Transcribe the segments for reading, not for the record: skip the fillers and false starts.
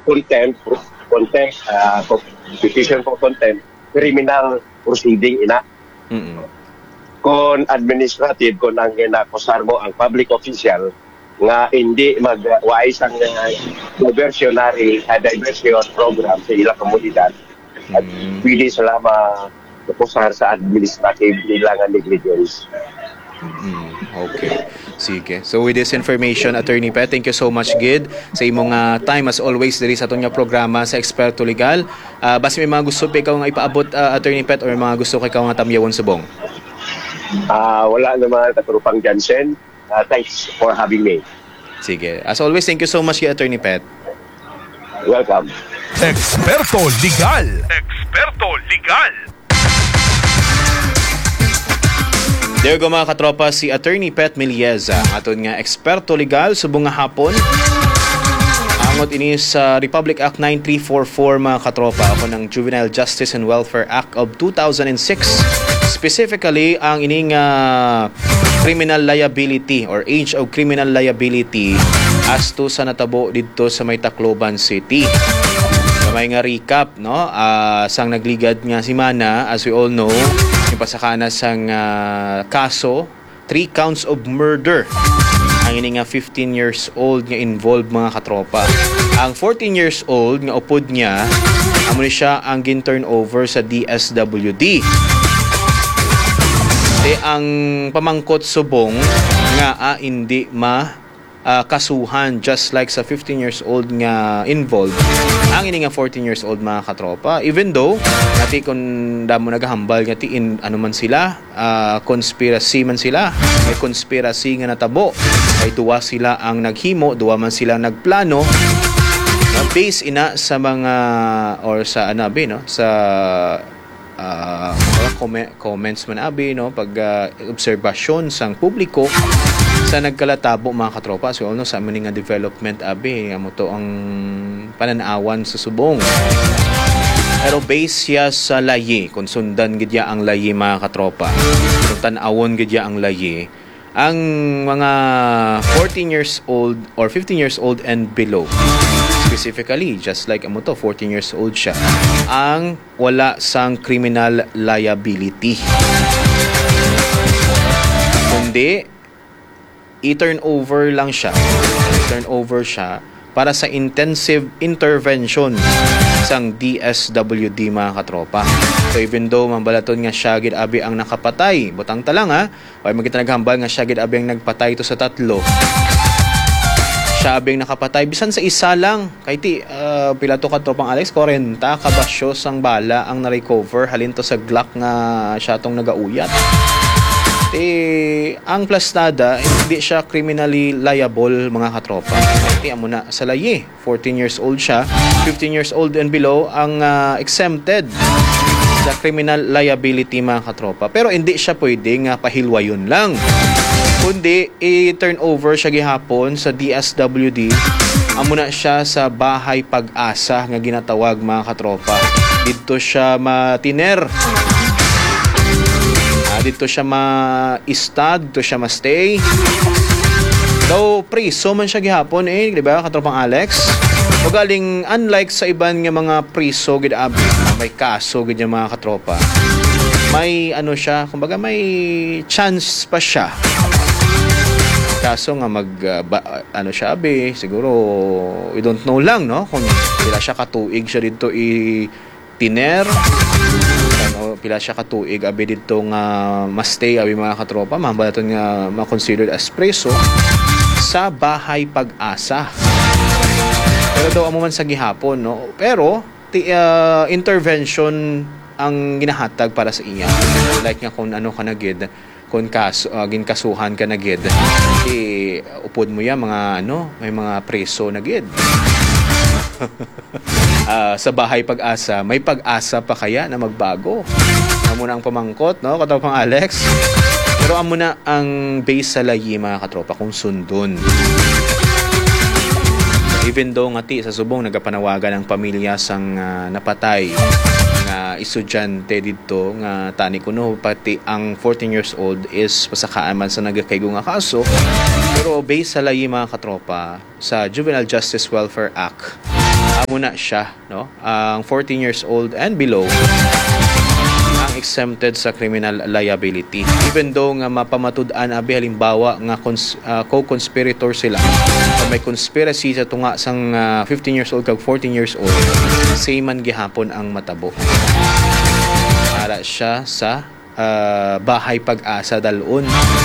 contempt, petition for contempt, criminal proceeding ina. Mm-mm. Kung administrative, kung ang ginakusar mo ang public official nga hindi mag-wais ang diversionary diversion program sa ilang komunidad at pwede sila makusar sa administrative nila nga negligence. Okay. Sige. So with this information, Attorney Pet, thank you so much, Gid, sa imong time as always diri sa atong programa sa Eksperto Legal. Basta may mga gusto pa ikaw nga ipaabot, Attorney Pet, or mga gusto ka ikaw nga tamyawon subong? Wala naman katurupang Jansen. Thanks for having me. Sige. As always, thank you so much, Attorney Pet. Welcome. Eksperto Legal. Eksperto Legal. There go mga katropa, si Attorney Pet Milieza, aton nga eksperto legal subong nga hapon. Angot ini sa Republic Act 9344 mga katropa, ako ng Juvenile Justice and Welfare Act of 2006. Specifically, ang ining criminal liability or age of criminal liability as to sa natabo dito sa may Tacloban City. May nga recap, no? Sang nagligad nga si Mana, as we all know, yung pasakana sang kaso, 3 counts of murder. Ang ini nga 15 years old nga involved mga katropa. Ang 14 years old nga upod niya, amo ni siya ang gin-turn over sa DSWD. Ang pamangkot subong nga hindi kasuhan just like sa 15 years old nga involved ang ini nga 14 years old mga katropa, even though nati kung damo nagahambal nga tiin ano man sila, conspiracy man sila, may conspiracy nga natabo, ay duwa sila ang naghimo, duwa man sila nagplano, based ina sa mga or sa anabi no sa comments man abi no pag obserbasyon sang publiko sa nagkalatabo mga katropa. So ano sa amin nga development abi amo to ang pananawan sa subong, pero base siya sa layi, kung sundan gid ang layi mga katropa, kung tan-awon gid ang layi, ang mga 14 years old or 15 years old and below, specifically just like amo to 14 years old siya, ang wala sang criminal liability, kundi i-turn over lang siya, para sa intensive intervention sang DSWD mga katropa. So even though mambalaton nga siya gid abi ang nakapatay, butang talang o magita naghambal nga siya gid abi ang nagpatay to sa 3, siya abi ang nakapatay bisan sa isa lang kay pila to katropang Alex, 40 kabasyo sang bala ang na-recover halin to sa Glock nga siya tong nagauyat. Ang plastada hindi siya criminally liable mga katropa. Amo na sa layi, 14 years old siya, 15 years old and below ang exempted sa criminal liability mga katropa. Pero hindi siya pwedeng pahilwayon lang, kundi i-turn over siya gihapon sa DSWD. Amo na siya sa bahay pag-asa nga ginatawag mga katropa. Dito siya matiner, dito siya ma-istad, dito siya ma-stay. Though priso man siya gihapon di ba katropang Alex? O galing unlike sa iban nga mga priso gid abi, may kaso gid yung mga katropa. May ano siya, kumbaga may chance pa siya. Kaso nga ano siya abi, siguro we don't know lang no kung pila siya katuig siya dito tiner, pila siya katuig abi dito nga ma-stay abi mga katropa, mahambalaton nga ma-considered as preso sa bahay pag-asa. Pero daw amo man sa gihapon no, pero intervention ang ginahatag para sa iya, like nga kung ano ka na gid, kung ginkasuhan ka na gid, upod mo ya mga may mga preso na gid. Sa bahay pag-asa, may pag-asa pa kaya na magbago? Amo na ang pamangkot, no, katropang Alex? Pero amo na ang base sa layi, mga katropa, kung sundon. Even though ngati sa subong nagapanawagan ang pamilya sang napatay nga estudyante dito nga tani kuno, pati ang 14 years old is pasakaan man sa nagakaygo nga kaso. Pero based sa layi mga katropa, sa Juvenile Justice Welfare Act amo na siya, no? Ang 14 years old and below ang exempted sa criminal liability. Even though nga mapamatud-an abi halimbawa nga co-conspirator sila, may conspiracy sa tunga sang 15 years old kag 14 years old, same man gihapon ang matabo. Para siya sa bahay pag-asa dalon.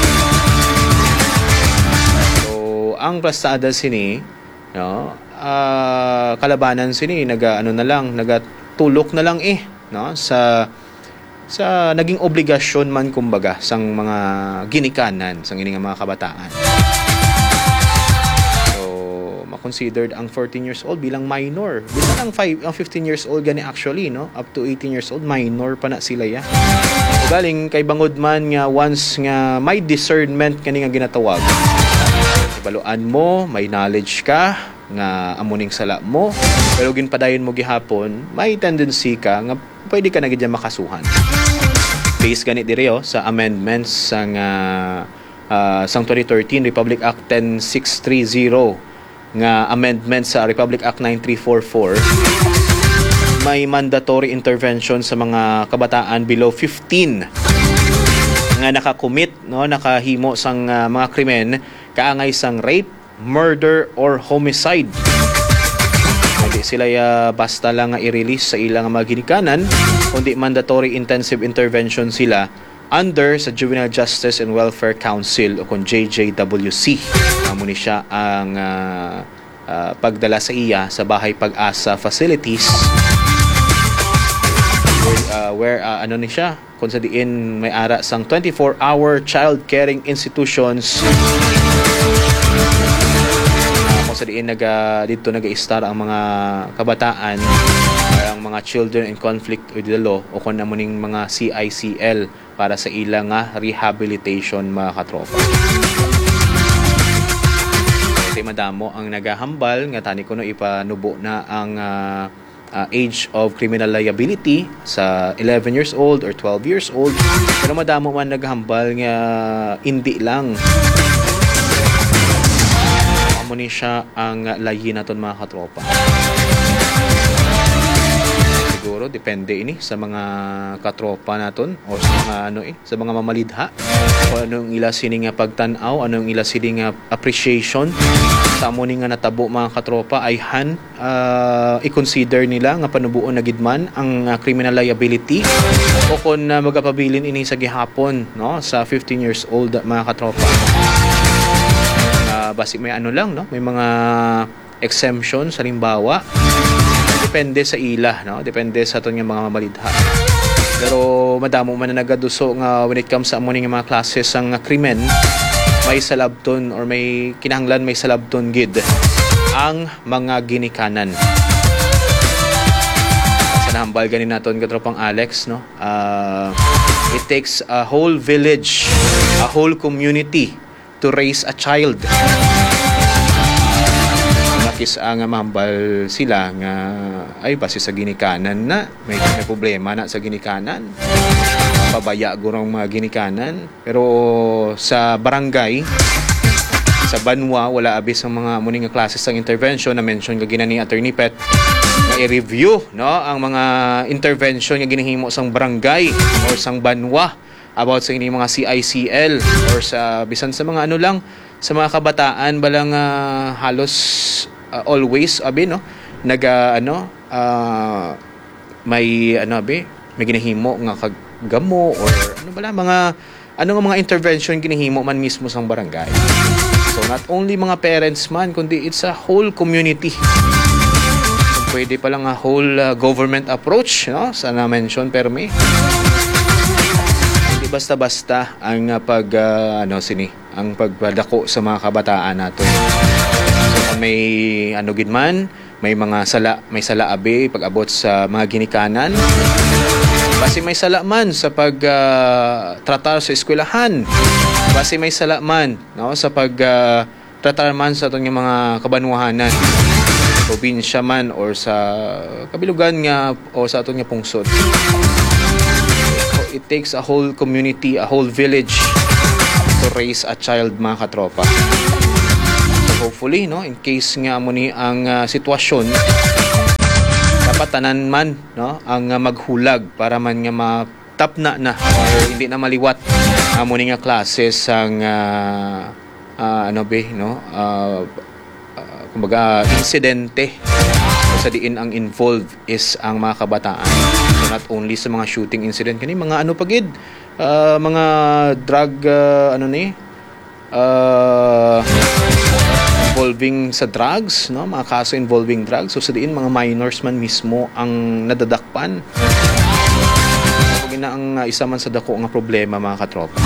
So ang plastada sini, no, kalabanan sini nagatulok na lang no, sa naging obligasyon man kumbaga sang mga ginikanan sang ining mga kabataan. So makonsidered ang 14 years old bilang minor. Bisan ang 15 years old gani actually, no, up to 18 years old minor pa na sila ya. So, galing kay bangod man nga once nga may discernment kani nga ginatawag. Ibaluan mo, may knowledge ka nga amuning sala mo, pero ginpadayon mo gihapon, may tendency ka nga pwede ka na gid makasuhan. Based ganit diri sa amendments sang 2013 Republic Act 10630 nga amendments sa Republic Act 9344, may mandatory intervention sa mga kabataan below 15 nga nakakommit, no, nakahimo sang mga krimen kaangay sang rape, murder or homicide. Hindi sila basta lang i-release sa ilang mga ginikanan, kundi mandatory intensive intervention sila under sa Juvenile Justice and Welfare Council o kung JJWC. Amo ni siya ang pagdala sa iya sa bahay pag-asa facilities where ano ni siya kung sa diin may ara sang 24-hour child caring institutions. Sa diin dito nag-i-star ang mga kabataan, ang mga children in conflict with the law o kung namuning mga CICL para sa ilang rehabilitation mga katropa. Kasi madamo ang nagahambal nga tani kuno ipanubo na ang age of criminal liability sa 11 years old or 12 years old, pero madamo man naghambal nga hindi lang ni siya ang layi naton mga katropa. Siguro depende ini sa mga katropa naton o sa mga sa mga mamalidha o anong ila sining pagtan-aw, anong ila sining appreciation sa amo ni nga natabo mga katropa ay i-consider nila nga panubuon na gidman ang criminal liability o kung magapabilin ini sa gihapon, no, sa 15 years old mga katropa. Basi may lang, no, may mga exemptions halimbawa, depende sa ila, no, depende sa aton nga mga mamalidha. Pero madamo man na nagaduso nga when it comes sa amuning mga classes ang krimen, may salabton or may kinahanglan may salabton gid ang mga ginikanan. Sa nahambal ganin naton katropang Alex, no, it takes a whole village, a whole community to raise a child. Nakis ang mahambal sila nga ay base sa ginikanan na may problema na sa ginikanan, pabaya gurong mga ginikanan. Pero sa barangay, sa Banwa, wala abis ang mga muning classes ng intervention na mention ka ginani Attorney Pet na i-review, no, ang mga intervention nga ginahimo sang barangay or sang Banwa about sa ini mga CICL or sa bisan sa mga lang sa mga kabataan balang halos always abi, no, may may ginahimo nga kaggamo or mga mga intervention ginahimo man mismo sang barangay. So not only mga parents man kundi it's a whole community. So, pwede pa lang a whole government approach, no, sa na-mention pero may basta-basta ang ang pagdako sa mga kabataan nato. So may gid man, may mga may sala abi pag-abot sa mga ginikanan. Basi may sala man sa tratar sa eskwelahan. Basi may sala man, no, sa tratar man sa atong mga kabanwahanan, probinsya man or sa kabilugan nga o sa atong pungsod. It takes a whole community, a whole village to raise a child mga katropa. So hopefully, no, in case nga mo ni ang sitwasyon tanan man, no, ang maghulag para man nga matapna na or hindi na maliwat amo ni nga classes ang kumbaga insidente sa diin ang involved is ang mga kabataan. So not only sa mga shooting incident kani mga pagid mga drug involving sa drugs, no, mga kaso involving drugs. So sa diin mga minors man mismo ang nadadakpan. Pag ina ang isa man sa dako nga problema mga katropa.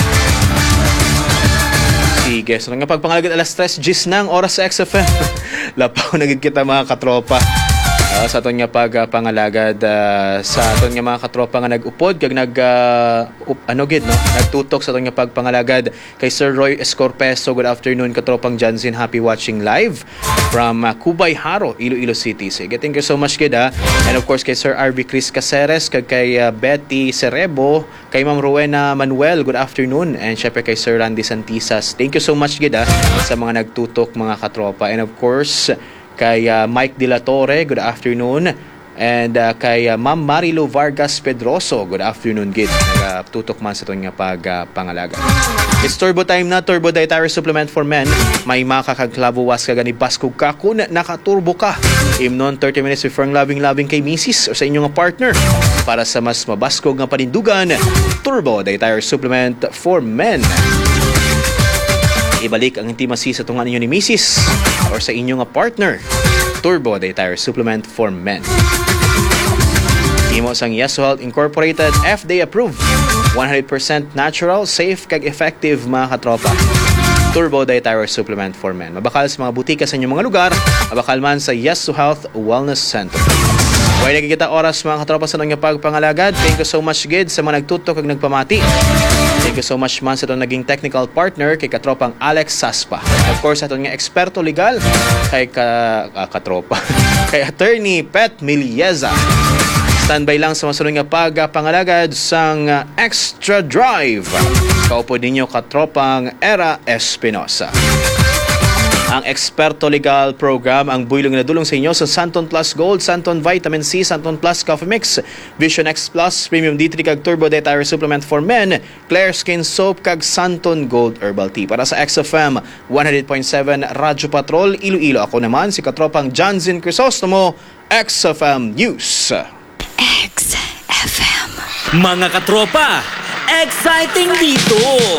Sige, so nga pagpangalagad alas 3:10 na ang oras sa XFM. Lapaw na gid kita mga katropa. Sa aton nga pagpangalagad sa aton nga mga katropa nga nag-upod kag nagtutok sa aton nga pagpangalagad kay Sir Roy Escorpeso. Good afternoon katropang Jansin, happy watching live from Cubay Haro, Iloilo City. Sige, thank you so much kid and of course kay Sir RB Chris Caceres kag kay Betty Cerebo, kay Ma'am Rowena Manuel, good afternoon, and syempre kay Sir Randy Santisas. Thank you so much kid sa mga nagtutok mga katropa, and of course kay Mike De La Torre, good afternoon. And kay Ma'am Marilo Vargas Pedroso, good afternoon gid. Nagtutok man sa itong pagpangalaga. It's turbo time na, Turbo Dietary Supplement for Men. May makakagklabuwas ka gani baskog ka kung nakaturbo ka. Imnon 30 minutes before ang loving kay misis o sa inyong partner. Para sa mas mabaskog nga panindugan, Turbo Dietary Supplement for Men. Ibalik ang intimacy sa tungan ninyo ni misis or sa inyong partner. Turbo Dietary Supplement for Men. Imo sang Yeso Health Incorporated, FDA approved. 100% natural, safe kag effective mga katropa. Turbo Dietary Supplement for Men. Mabakal sa mga butika sa inyong mga lugar, mabakal man sa Yeso Health Wellness Center. Huwag nagkikita oras mga katropa sa nang pagpangalagad. Thank you so much gid sa mga nagtutok kag nagpamati. Thank you so much man sa itong naging technical partner kay katropang Alex Saspa. Of course, itong nga eksperto legal kay katropa kay Attorney Pet Milieza. Standby lang sa masunod nga pagpangalagad sang Extra Drive. Kaupo ninyo katropang Era Espinosa. Ang Eksperto Legal Program ang buylong na dulong sa inyo sa Santon Plus Gold, Santon Vitamin C, Santon Plus Coffee Mix, Vision X Plus, Premium D3 kag Turbo Dietary Supplement for Men, Claire Skin Soap kag Santon Gold Herbal Tea. Para sa XFM 100.7 Radyo Patrol, Iloilo. Ako naman si katropang Jansin Crisostomo, XFM News. XFM. Mga katropa, exciting dito!